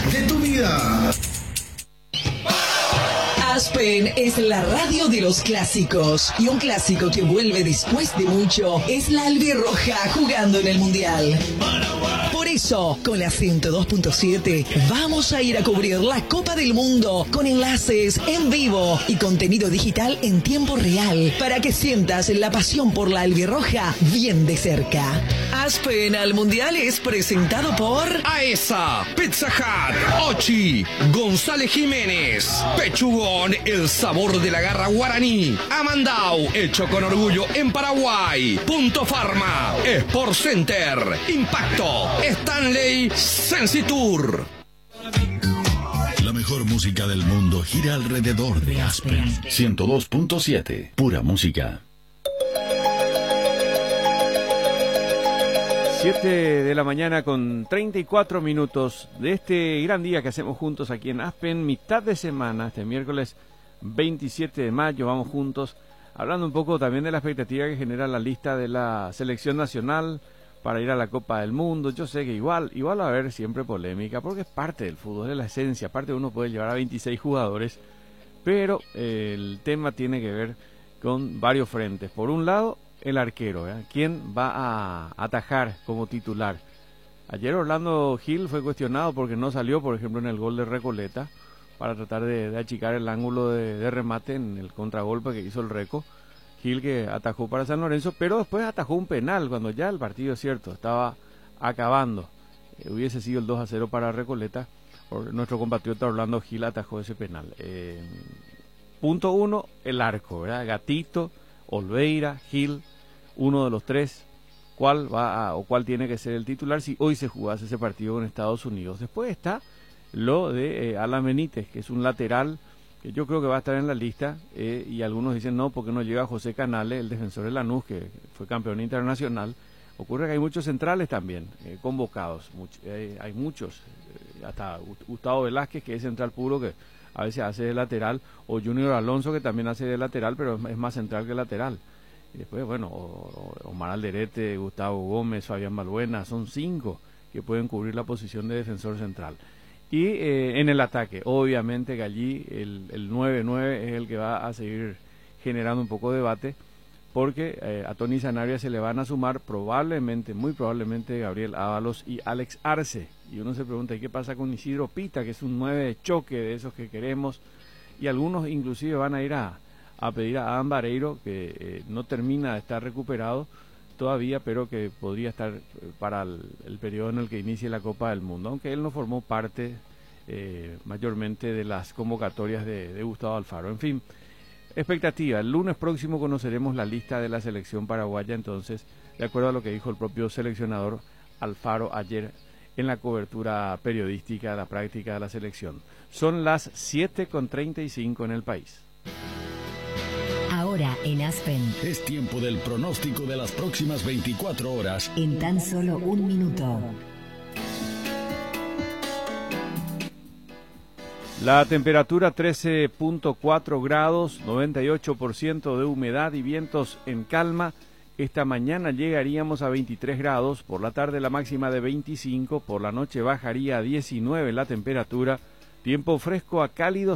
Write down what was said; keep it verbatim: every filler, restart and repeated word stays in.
de tu vida. Aspen es la radio de los clásicos, y un clásico que vuelve después de mucho es la albirroja jugando en el Mundial. Por eso, con la ciento dos punto siete vamos a ir a cubrir la Copa del Mundo con enlaces en vivo y contenido digital en tiempo real para que sientas la pasión por la albirroja bien de cerca. Aspen al Mundial es presentado por AESA, Pizza Hut, Ochi, González Jiménez, Pechugón, el sabor de la garra guaraní, Amandau, hecho con orgullo en Paraguay, Punto Pharma, Sport Center, Impacto, Stanley, Sensitour. La mejor música del mundo gira alrededor de Aspen. ciento dos punto siete, pura música. siete de la mañana con treinta y cuatro minutos de este gran día que hacemos juntos aquí en Aspen, mitad de semana, este miércoles veintisiete de mayo, vamos juntos, hablando un poco también de la expectativa que genera la lista de la selección nacional para ir a la Copa del Mundo. Yo sé que igual, igual va a haber siempre polémica, porque es parte del fútbol, es la esencia, aparte uno puede llevar a veintiséis jugadores, pero eh, el tema tiene que ver con varios frentes. Por un lado, el arquero, ¿eh? ¿Quién va a atajar como titular? Ayer Orlando Gil fue cuestionado porque no salió, por ejemplo, en el gol de Recoleta, para tratar de, de achicar el ángulo de, de remate en el contragolpe que hizo el Reco. Gil, que atajó para San Lorenzo, pero después atajó un penal cuando ya el partido, es cierto, estaba acabando. Eh, hubiese sido el dos a cero para Recoleta. Por nuestro compatriota Orlando Gil atajó ese penal. Eh, punto uno, el arco, ¿verdad? Gatito, Olveira, Gil, uno de los tres, cuál va a, o cuál tiene que ser el titular si hoy se jugase ese partido con Estados Unidos. Después está lo de eh, Alan Benítez, que es un lateral que yo creo que va a estar en la lista, eh, y algunos dicen no, porque no llega José Canales, el defensor de Lanús, que fue campeón internacional. Ocurre que hay muchos centrales también eh, convocados, much, eh, hay muchos, eh, hasta Gustavo Velázquez, que es central puro, que a veces hace de lateral, o Junior Alonso, que también hace de lateral, pero es más central que lateral. Y después, bueno, o, o, Omar Alderete, Gustavo Gómez, Fabián Balbuena, son cinco que pueden cubrir la posición de defensor central. Y eh, en el ataque, obviamente que allí el, el nueve nueve es el que va a seguir generando un poco de debate, porque eh, a Tony Sanabria se le van a sumar probablemente, muy probablemente, Gabriel Ábalos y Alex Arce. Y uno se pregunta, ¿y qué pasa con Isidro Pita, que es un nueve de choque de esos que queremos? Y algunos inclusive van a ir a, a pedir a Adam Vareiro, que eh, no termina de estar recuperado todavía, pero que podría estar para el, el periodo en el que inicie la Copa del Mundo, aunque él no formó parte eh, mayormente de las convocatorias de, de Gustavo Alfaro. En fin, expectativa, el lunes próximo conoceremos la lista de la selección paraguaya, entonces, de acuerdo a lo que dijo el propio seleccionador Alfaro ayer en la cobertura periodística de la práctica de la selección. Son las siete con treinta y cinco en el país. Ahora en Aspen. Es tiempo del pronóstico de las próximas veinticuatro horas. En tan solo un minuto. La temperatura trece punto cuatro grados, noventa y ocho por ciento de humedad y vientos en calma. Esta mañana llegaríamos a veintitrés grados, por la tarde la máxima de veinticinco, por la noche bajaría a diecinueve la temperatura, tiempo fresco a cálido